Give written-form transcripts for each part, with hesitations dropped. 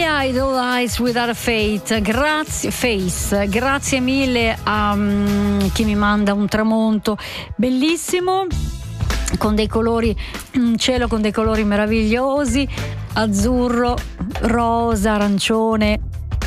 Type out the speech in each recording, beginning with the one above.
Idol, Eyes Without a Fate. Grazie mille a chi mi manda un tramonto bellissimo con dei colori, un cielo con dei colori meravigliosi, azzurro, rosa, arancione,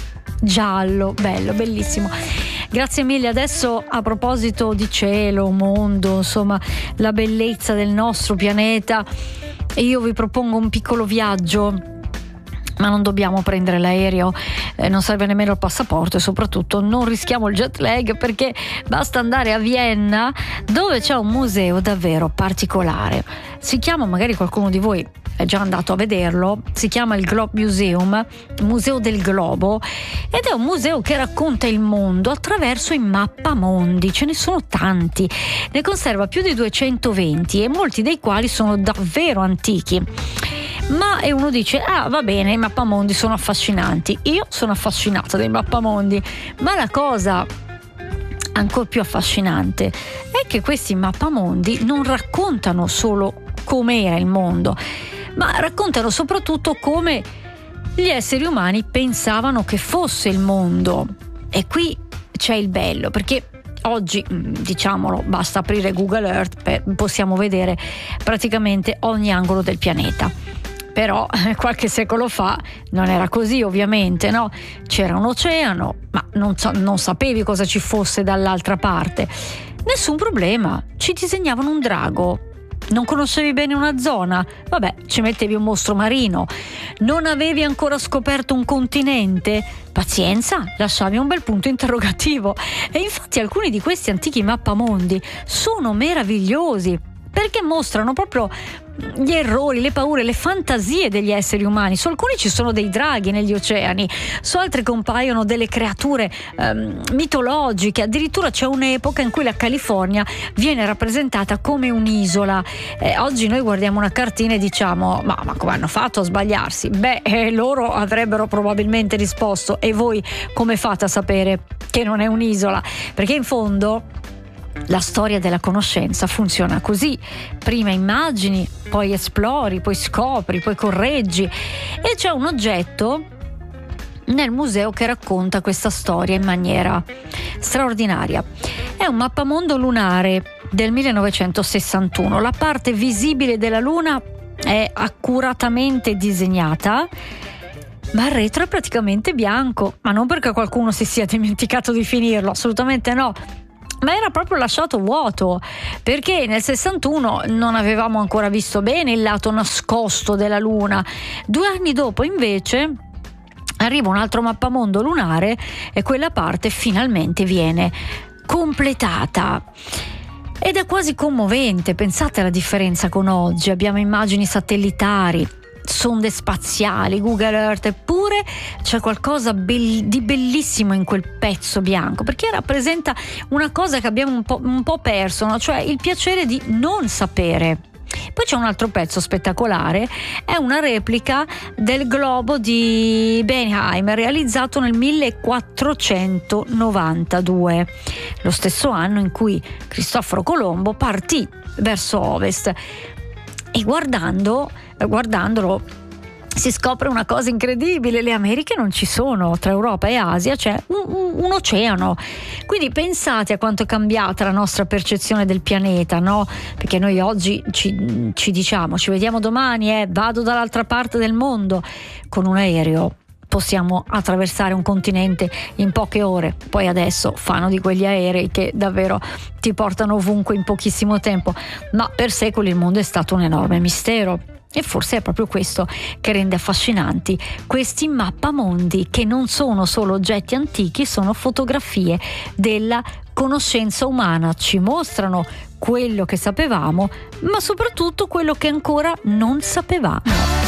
giallo, bello, bellissimo. Grazie mille. Adesso, a proposito di cielo, mondo, insomma la bellezza del nostro pianeta, io vi propongo un piccolo viaggio, ma non dobbiamo prendere l'aereo, non serve nemmeno il passaporto e soprattutto non rischiamo il jet lag, perché basta andare a Vienna, dove c'è un museo davvero particolare. Si chiama, magari qualcuno di voi è già andato a vederlo, si chiama il Globe Museum, Museo del Globo, ed è un museo che racconta il mondo attraverso i mappamondi. Ce ne sono tanti, ne conserva più di 220 e molti dei quali sono davvero antichi. Ma e uno dice: ah, va bene, i mappamondi sono affascinanti. Io sono affascinata dai mappamondi, ma la cosa ancora più affascinante è che questi mappamondi non raccontano solo com'era il mondo, ma raccontano soprattutto come gli esseri umani pensavano che fosse il mondo. E qui c'è il bello, perché oggi, diciamolo, basta aprire Google Earth, possiamo vedere praticamente ogni angolo del pianeta. Però qualche secolo fa non era così, ovviamente, no? C'era un oceano, ma non sapevi cosa ci fosse dall'altra parte. Nessun problema, ci disegnavano un drago. Non conoscevi bene una zona? Vabbè, ci mettevi un mostro marino. Non avevi ancora scoperto un continente? Pazienza, lasciavi un bel punto interrogativo. E infatti alcuni di questi antichi mappamondi sono meravigliosi, perché mostrano proprio gli errori, le paure, le fantasie degli esseri umani. Su alcuni ci sono dei draghi negli oceani, su altri compaiono delle creature mitologiche. Addirittura c'è un'epoca in cui la California viene rappresentata come un'isola. Oggi noi guardiamo una cartina e diciamo: ma come hanno fatto a sbagliarsi? Loro avrebbero probabilmente risposto: e voi come fate a sapere che non è un'isola? Perché in fondo la storia della conoscenza funziona così: prima immagini, poi esplori, poi scopri, poi correggi. E c'è un oggetto nel museo che racconta questa storia in maniera straordinaria. È un mappamondo lunare del 1961. La parte visibile della Luna è accuratamente disegnata, ma il retro è praticamente bianco, ma non perché qualcuno si sia dimenticato di finirlo, assolutamente no, ma era proprio lasciato vuoto, perché nel 61 non avevamo ancora visto bene il lato nascosto della Luna. 2 anni dopo, invece, arriva un altro mappamondo lunare e quella parte finalmente viene completata. Ed è quasi commovente. Pensate alla differenza con oggi: abbiamo immagini satellitari, sonde spaziali, Google Earth, eppure c'è qualcosa di bellissimo in quel pezzo bianco, perché rappresenta una cosa che abbiamo un po' perso, no? Cioè il piacere di non sapere. Poi c'è un altro pezzo spettacolare, è una replica del globo di Bensheim, realizzato nel 1492, lo stesso anno in cui Cristoforo Colombo partì verso ovest. E guardandolo si scopre una cosa incredibile: le Americhe non ci sono, tra Europa e Asia c'è un oceano. Quindi pensate a quanto è cambiata la nostra percezione del pianeta, no? Perché noi oggi ci diciamo: ci vediamo domani, vado dall'altra parte del mondo. Con un aereo possiamo attraversare un continente in poche ore. Poi adesso fanno di quegli aerei che davvero ti portano ovunque in pochissimo tempo, ma per secoli il mondo è stato un enorme mistero. E forse è proprio questo che rende affascinanti questi mappamondi, che non sono solo oggetti antichi, sono fotografie della conoscenza umana. Ci mostrano quello che sapevamo, ma soprattutto quello che ancora non sapevamo.